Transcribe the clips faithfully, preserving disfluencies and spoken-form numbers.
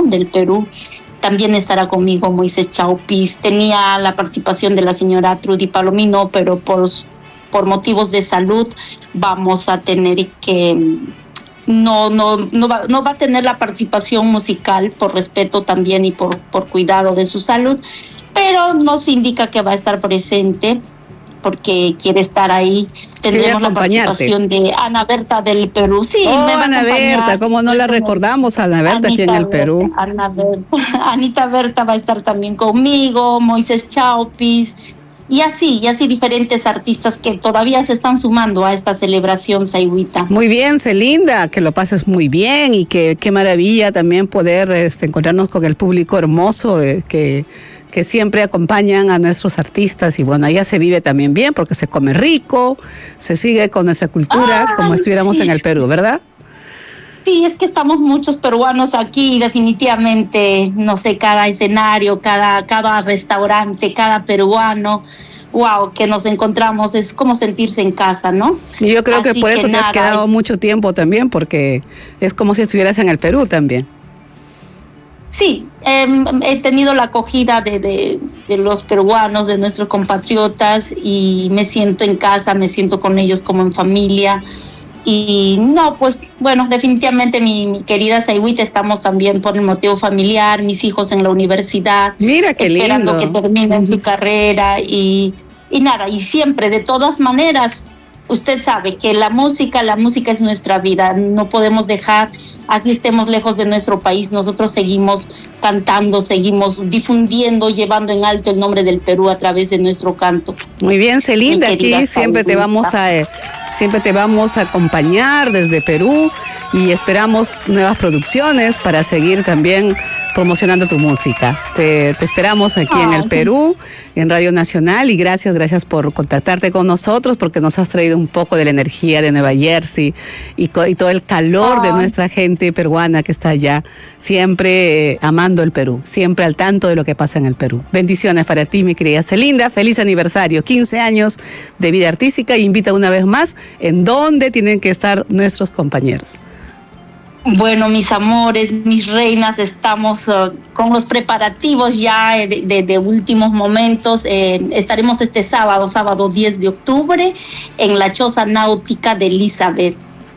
del Perú. También estará conmigo Moisés Chaupis. Tenía la participación de la señora Trudy Palomino, pero por, por motivos de salud vamos a tener que... No, no, no, va, no va a tener la participación musical por respeto también y por, por cuidado de su salud, pero nos indica que va a estar presente porque quiere estar ahí. Tendremos la participación de Ana Berta del Perú. Sí, oh, me va Ana Berta, ¿cómo no la recordamos a Ana Berta aquí en el Perú? Ana Berta, Anita Berta va a estar también conmigo, Moisés Chaupis, y así, y así diferentes artistas que todavía se están sumando a esta celebración Sayhuita. Muy bien, Celinda, que lo pases muy bien y que qué maravilla también poder este, encontrarnos con el público hermoso eh, que, que siempre acompañan a nuestros artistas. Y bueno, allá se vive también bien porque se come rico, se sigue con nuestra cultura ah, como estuviéramos sí. en el Perú, ¿verdad? Sí, es que estamos muchos peruanos aquí, definitivamente, no sé, cada escenario, cada, cada restaurante, cada peruano, wow, que nos encontramos, es como sentirse en casa, ¿no? Y yo creo Así que por eso que te nada, has quedado es... mucho tiempo también, porque es como si estuvieras en el Perú también. Sí, eh, he tenido la acogida de, de, de los peruanos, de nuestros compatriotas, y me siento en casa, me siento con ellos como en familia. Y no, pues bueno, definitivamente mi, mi querida Sayhuita, estamos también por el motivo familiar, mis hijos en la universidad. Mira qué esperando lindo. que terminen su carrera y, y nada, y siempre, de todas maneras, usted sabe que la música, la música es nuestra vida, no podemos dejar, así estemos lejos de nuestro país, nosotros seguimos cantando, seguimos difundiendo, llevando en alto el nombre del Perú a través de nuestro canto. Muy bien, Celinda, aquí siempre te vamos a... Eh, Siempre te vamos a acompañar desde Perú y esperamos nuevas producciones para seguir también promocionando tu música. Te, te esperamos aquí Ay, en el Perú, en Radio Nacional, y gracias, gracias por contactarte con nosotros porque nos has traído un poco de la energía de Nueva Jersey y, y todo el calor Ay. de nuestra gente peruana que está allá, siempre eh, amando el Perú, siempre al tanto de lo que pasa en el Perú. Bendiciones para ti, mi querida Celinda, feliz aniversario, quince años de vida artística, y invita una vez más en dónde tienen que estar nuestros compañeros. Bueno, mis amores, mis reinas, estamos uh, con los preparativos ya de, de, de últimos momentos. Eh, estaremos este sábado, sábado diez de octubre, en la Choza Náutica de Elizabeth.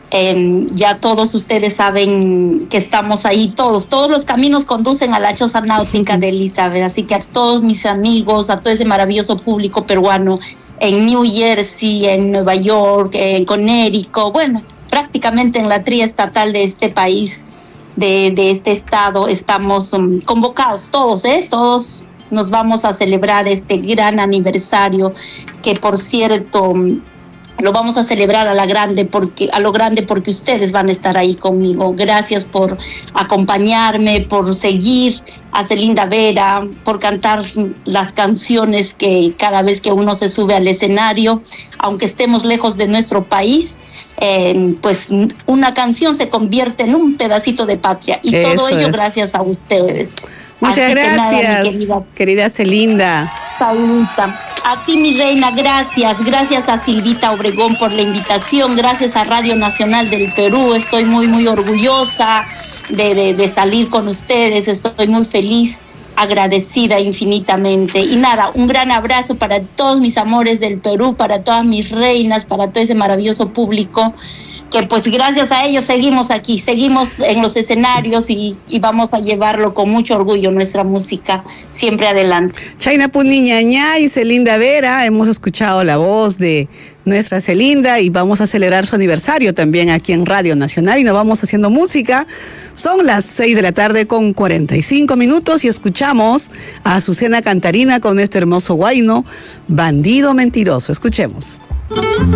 Eh, ya todos ustedes saben que estamos ahí, todos, todos los caminos conducen a la Choza Náutica de Elizabeth. Así que a todos mis amigos, a todo ese maravilloso público peruano en New Jersey, en Nueva York, en Connecticut, bueno, prácticamente en la tría estatal de este país, de, de este estado, estamos um, convocados todos, ¿eh? Todos nos vamos a celebrar este gran aniversario, que por cierto um, lo vamos a celebrar a la grande porque a lo grande porque ustedes van a estar ahí conmigo. Gracias por acompañarme, por seguir a Celinda Vera, por cantar las canciones que cada vez que uno se sube al escenario, aunque estemos lejos de nuestro país, Eh, pues una canción se convierte en un pedacito de patria, y Eso todo ello es. gracias a ustedes. Muchas Así gracias, que nada, querida, querida Celinda. Saúlta. A ti, mi reina, gracias. Gracias a Silvita Obregón por la invitación. Gracias a Radio Nacional del Perú. Estoy muy, muy orgullosa de, de, de salir con ustedes. Estoy muy feliz, agradecida infinitamente. Y nada, un gran abrazo para todos mis amores del Perú, para todas mis reinas, para todo ese maravilloso público, que pues gracias a ellos seguimos aquí, seguimos en los escenarios y, y vamos a llevarlo con mucho orgullo, nuestra música, siempre adelante. Chayna Puniñaña y Celinda Vera, hemos escuchado la voz de nuestra Celinda y vamos a celebrar su aniversario también aquí en Radio Nacional y nos vamos haciendo música. Son las seis de la tarde con cuarenta y cinco minutos y escuchamos a Azucena Cantarina con este hermoso guayno, Bandido Mentiroso. Escuchemos.